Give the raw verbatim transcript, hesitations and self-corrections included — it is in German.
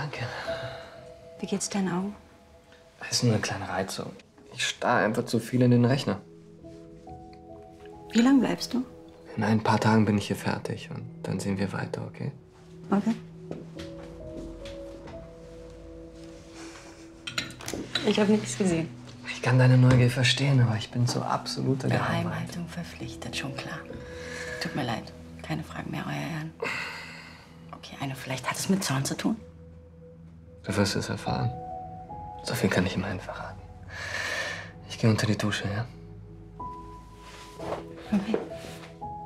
Danke. Wie geht's deinen Augen? Das ist nur eine kleine Reizung. Ich starre einfach zu viel in den Rechner. Wie lange bleibst du? In ein paar Tagen bin ich hier fertig und dann sehen wir weiter, okay? Okay. Ich habe nichts gesehen. Ich kann deine Neugier verstehen, aber ich bin zur absoluter Geheimhaltung. Geheimhaltung verpflichtet, schon klar. Tut mir leid. Keine Fragen mehr, euer Herrn. Okay, eine vielleicht hat es mit Zorn zu tun? Du wirst es erfahren. So viel kann ich immerhin verraten. Ich gehe unter die Dusche, ja? Okay.